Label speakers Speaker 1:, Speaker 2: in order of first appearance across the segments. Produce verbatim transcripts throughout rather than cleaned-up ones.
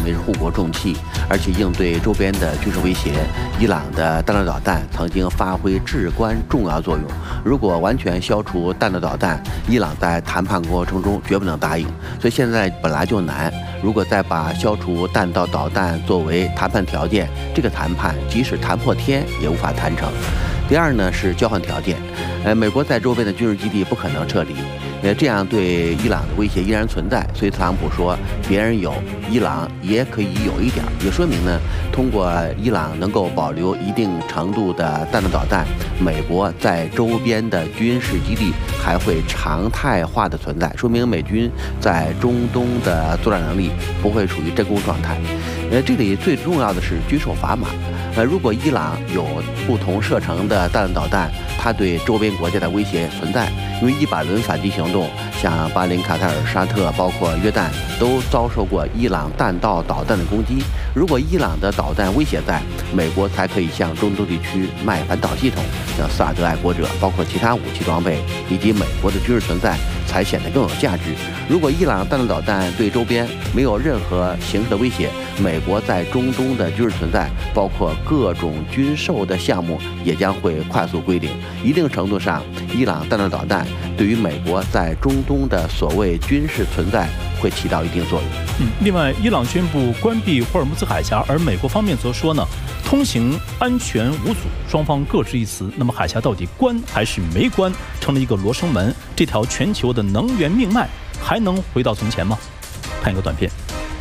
Speaker 1: 认为是护国重器，而且应对周边的军事威胁，伊朗的弹道导弹曾经发挥至关重要作用。如果完全消除弹道导弹，伊朗在谈判过程中绝不能答应。所以现在本来就难，如果再把消除弹道导弹作为谈判条件，这个谈判即使谈破天也无法谈成。第二呢是交换条件，呃，美国在周边的军事基地不可能撤离，呃，这样对伊朗的威胁依然存在。所以特朗普说，别人有，伊朗也可以有一点，也说明呢，通过伊朗能够保留一定程度的弹道导弹，美国在周边的军事基地还会常态化的存在，说明美军在中东的作战能力不会处于真空状态。呃，这里最重要的是军售砝码。呃，如果伊朗有不同射程的弹道导弹，它对周边国家的威胁存在，因为一百轮反击行动，像巴林、卡塔尔、沙特，包括约旦，都遭受过伊朗弹道导弹的攻击。如果伊朗的导弹威胁在，美国才可以向中东地区卖反导系统，像萨德、爱国者，包括其他武器装备，以及美国的军事存在，才显得更有价值。如果伊朗弹道导弹对周边没有任何形式的威胁，美国在中东的军事存在，包括各种军售的项目，也将会快速归零。一定程度上，伊朗弹道导弹对于美国在中东的所谓军事存在会起到一定作用。
Speaker 2: 嗯，另外，伊朗宣布关闭霍尔木兹海峡，而美国方面则说呢，通行安全无阻，双方各执一词。那么海峡到底关还是没关，成了一个罗生门。这条全球的能源命脉还能回到从前吗？看一个短片。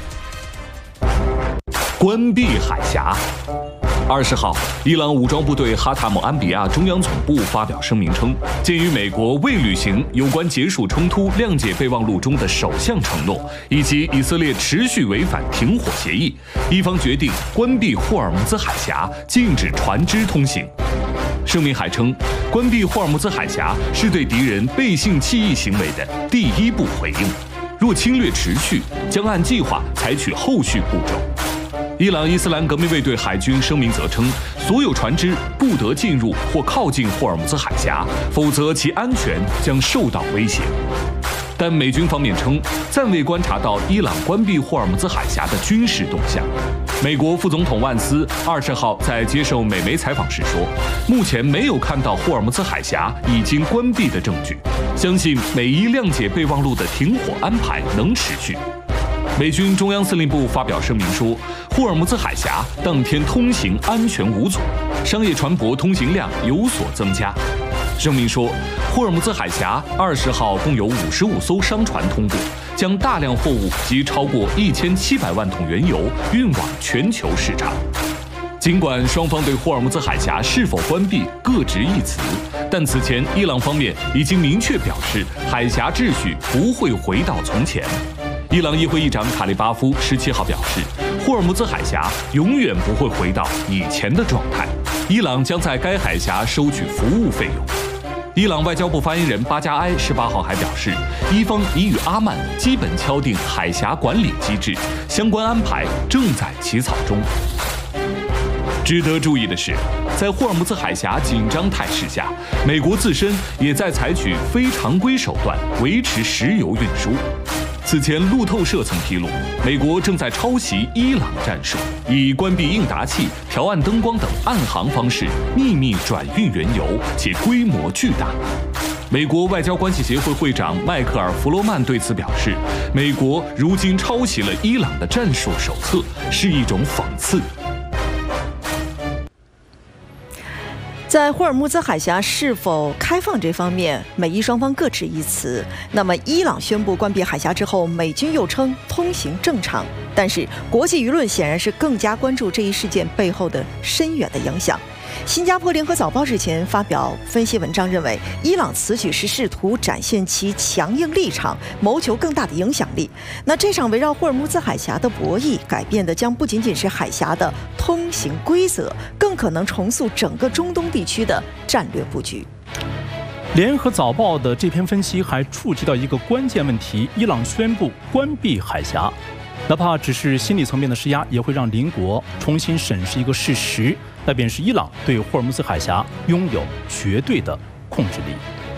Speaker 3: 关闭海峡。二十号，伊朗武装部队哈塔姆安比亚中央总部发表声明称，鉴于美国未履行有关结束冲突、谅解备忘录中的首项承诺，以及以色列持续违反停火协议，伊方决定关闭霍尔木兹海峡，禁止船只通行。声明还称，关闭霍尔木兹海峡是对敌人背信弃义行为的第一步回应，若侵略持续，将按计划采取后续步骤。伊朗伊斯兰革命卫队海军声明则称，所有船只不得进入或靠近霍尔木兹海峡，否则其安全将受到威胁。但美军方面称，暂未观察到伊朗关闭霍尔木兹海峡的军事动向。美国副总统万斯二十号在接受美媒采访时说，目前没有看到霍尔木兹海峡已经关闭的证据，相信美伊谅解备忘录的停火安排能持续。美军中央司令部发表声明说，霍尔木兹海峡当天通行安全无阻，商业船舶通行量有所增加。声明说，霍尔木兹海峡二十号共有五十五艘商船通过，将大量货物及超过一千七百万桶原油运往全球市场。尽管双方对霍尔木兹海峡是否关闭各执一词，但此前伊朗方面已经明确表示，海峡秩序不会回到从前。伊朗议会议长卡利巴夫十七号表示，霍尔木兹海峡永远不会回到以前的状态，伊朗将在该海峡收取服务费用。伊朗外交部发言人巴加埃十八号还表示，伊方已与阿曼基本敲定海峡管理机制，相关安排正在起草中。值得注意的是，在霍尔木兹海峡紧张态势下，美国自身也在采取非常规手段维持石油运输。此前，路透社曾披露，美国正在抄袭伊朗战术，以关闭应答器、调暗灯光等暗航方式秘密转运原油，且规模巨大。美国外交关系协会会长迈克尔·弗罗曼对此表示，美国如今抄袭了伊朗的战术手册，是一种讽刺。
Speaker 4: 在霍尔木兹海峡是否开放这方面，美伊双方各执一词。那么，伊朗宣布关闭海峡之后，美军又称通行正常。但是，国际舆论显然是更加关注这一事件背后的深远的影响。新加坡联合早报日前发表分析文章，认为伊朗此举是试图展现其强硬立场，谋求更大的影响力。那这场围绕霍尔木兹海峡的博弈，改变的将不仅仅是海峡的通行规则，更可能重塑整个中东地区的战略布局。
Speaker 2: 联合早报的这篇分析还触及到一个关键问题：伊朗宣布关闭海峡，哪怕只是心理层面的施压，也会让邻国重新审视一个事实，那便是伊朗对霍尔木兹海峡拥有绝对的控制力。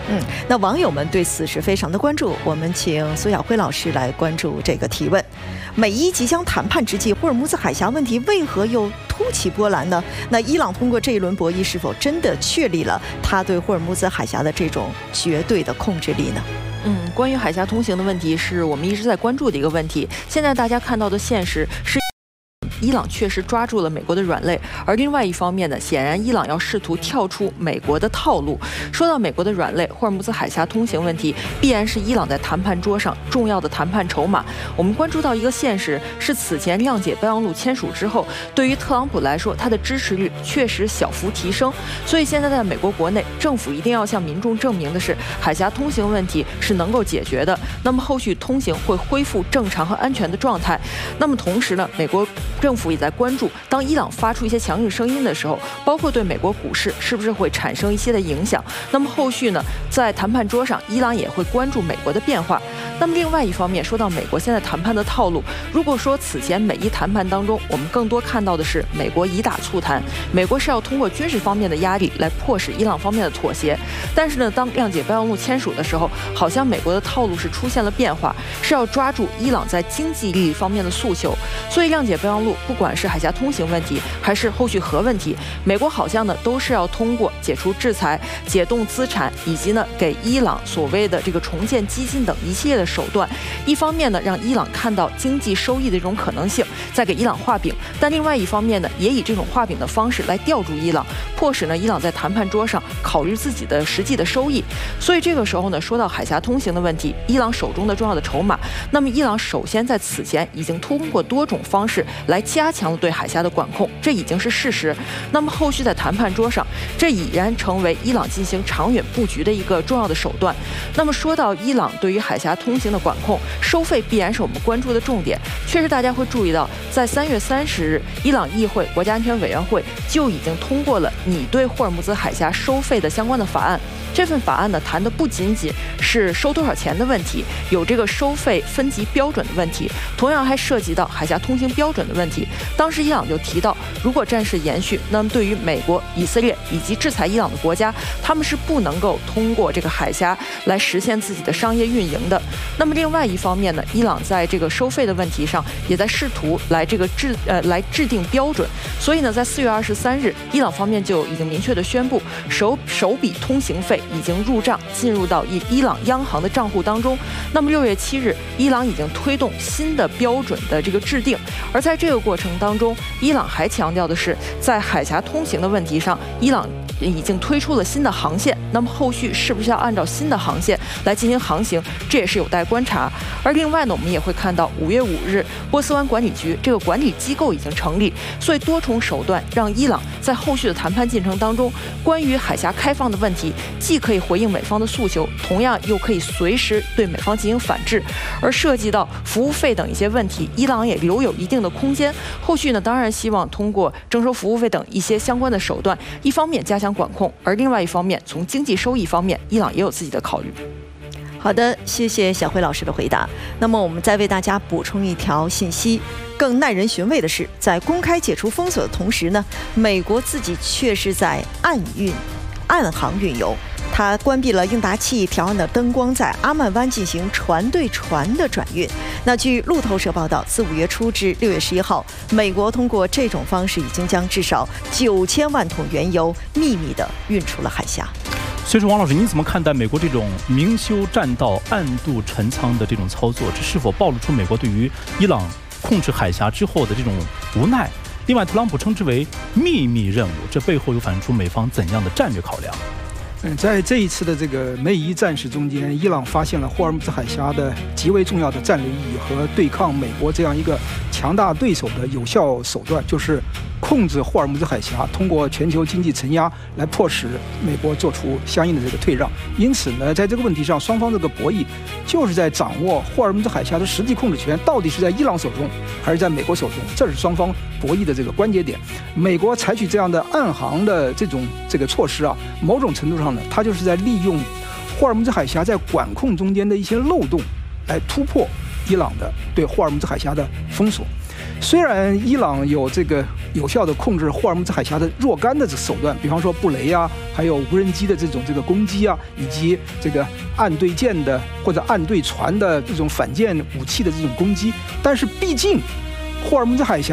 Speaker 4: 嗯，那网友们对此事非常的关注，我们请苏晓辉老师来关注这个提问。美伊即将谈判之际，霍尔木兹海峡问题为何又突起波澜呢？那伊朗通过这一轮博弈，是否真的确立了他对霍尔木兹海峡的这种绝对的控制力呢？
Speaker 5: 嗯，关于海峡通行的问题，是我们一直在关注的一个问题。现在大家看到的现实是，伊朗确实抓住了美国的软肋，而另外一方面呢，显然伊朗要试图跳出美国的套路。说到美国的软肋，霍尔木兹海峡通行问题必然是伊朗在谈判桌上重要的谈判筹码。我们关注到一个现实是，此前谅解备忘录签署之后，对于特朗普来说，他的支持率确实小幅提升。所以现在在美国国内，政府一定要向民众证明的是，海峡通行问题是能够解决的。那么后续通行会恢复正常和安全的状态。那么同时呢，美国政府也在关注，当伊朗发出一些强硬声音的时候，包括对美国股市是不是会产生一些的影响。那么后续呢，在谈判桌上，伊朗也会关注美国的变化。那么另外一方面，说到美国现在谈判的套路，如果说此前美伊谈判当中，我们更多看到的是美国以打促谈，美国是要通过军事方面的压力来迫使伊朗方面的妥协。但是呢，当谅解备忘录签署的时候，好像美国的套路是出现了变化，是要抓住伊朗在经济利益方面的诉求。所以谅解备忘录，不管是海峡通行问题，还是后续核问题，美国好像呢都是要通过解除制裁、解冻资产，以及呢给伊朗所谓的这个重建基金等一系列的手段，一方面呢让伊朗看到经济收益的这种可能性，再给伊朗画饼；但另外一方面呢，也以这种画饼的方式来吊住伊朗，迫使呢伊朗在谈判桌上考虑自己的实际的收益。所以这个时候呢，说到海峡通行的问题，伊朗手中的重要的筹码，那么伊朗首先在此前已经通过多种方式来加强了对海峡的管控，这已经是事实。那么后续在谈判桌上，这已然成为伊朗进行长远布局的一个重要的手段。那么说到伊朗对于海峡通行的管控，收费必然是我们关注的重点。确实大家会注意到，在三月三十日，伊朗议会国家安全委员会就已经通过了拟对霍尔木兹海峡收费的相关的法案。这份法案呢，谈的不仅仅是收多少钱的问题，有这个收费分级标准的问题，同样还涉及到海峡通行标准的问题。当时伊朗就提到，如果战事延续，那么对于美国、以色列以及制裁伊朗的国家，他们是不能够通过这个海峡来实现自己的商业运营的。那么另外一方面呢，伊朗在这个收费的问题上，也在试图来这个制呃来制定标准。所以呢，在四月二十三日，伊朗方面就已经明确的宣布，首首笔通行费已经入账，进入到伊伊朗央行的账户当中。那么六月七日，伊朗已经推动新的标准的这个制定，而在这个过程当中，伊朗还强调的是，在海峡通行的问题上，伊朗已经推出了新的航线，那么后续是不是要按照新的航线来进行航行，这也是有待观察。而另外呢，我们也会看到五月五日，波斯湾管理局这个管理机构已经成立，所以多重手段让伊朗在后续的谈判进程当中，关于海峡开放的问题，既可以回应美方的诉求，同样又可以随时对美方进行反制。而涉及到服务费等一些问题，伊朗也留有一定的空间。后续呢，当然希望通过征收服务费等一些相关的手段，一方面加强管控，而另外一方面从经济收益方面，伊朗也有自己的考虑。
Speaker 4: 好的，谢谢小辉老师的回答。那么我们再为大家补充一条信息，更耐人寻味的是，在公开解除封锁的同时呢，美国自己却是在暗运、暗航运油。它关闭了英达气调暗的灯光，在阿曼湾进行船对船的转运。那据路透社报道，自五月初至六月十一号，美国通过这种方式已经将至少九千万桶原油秘密地运出了海峡。
Speaker 2: 所以说，王老师，您怎么看待美国这种明修栈道、暗度陈仓的这种操作？这是否暴露出美国对于伊朗控制海峡之后的这种无奈？另外，特朗普称之为秘密任务，这背后又反映出美方怎样的战略考量？
Speaker 6: 嗯，在这一次的这个美伊战事中间，伊朗发现了霍尔木兹海峡的极为重要的战略意义和对抗美国这样一个强大对手的有效手段，就是控制霍尔木兹海峡，通过全球经济承压来迫使美国做出相应的这个退让。因此呢，在这个问题上，双方这个博弈就是在掌握霍尔木兹海峡的实际控制权到底是在伊朗手中还是在美国手中，这是双方博弈的这个关节点。美国采取这样的暗航的这种这个措施啊，某种程度上呢，它就是在利用霍尔木兹海峡在管控中间的一些漏洞，来突破伊朗的对霍尔木兹海峡的封锁。 虽然伊朗有这个有效的控制霍尔木兹海峡的若干的手段，比方说布雷啊，还有无人机的这种这个攻击啊，以及这个岸对舰的或者岸对船的这种反舰武器的这种攻击，但是毕竟霍尔木兹海峡